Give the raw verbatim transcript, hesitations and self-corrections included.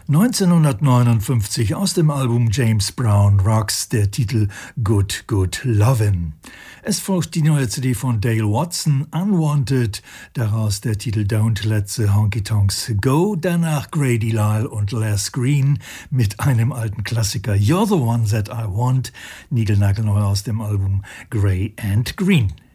neunzehnhundertneunundfünfzig aus dem Album James Brown Rocks der Titel Good Good Lovin'. Es folgt die neue C D von Dale Watson, Unwanted, daraus der Titel Don't Let the Honky Tonks Go, danach Grady Lyle und Les Green mit einem alten Klassiker You're the One That I Want, niegelnagelneu aus dem Album Grey and Green.